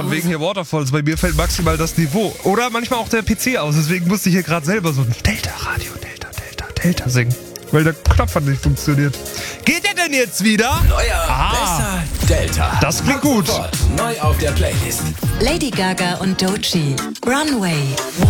von wegen hier Waterfalls. Bei mir fällt maximal das Niveau. Oder manchmal auch der PC aus. Deswegen musste ich hier gerade selber so ein Delta-Radio, Delta singen. Weil der Knopf hat nicht funktioniert. Geht der denn jetzt wieder? Neuer, besser, Delta. Das klingt gut. Sofort neu auf der Playlist. Lady Gaga und Doechii. Runway.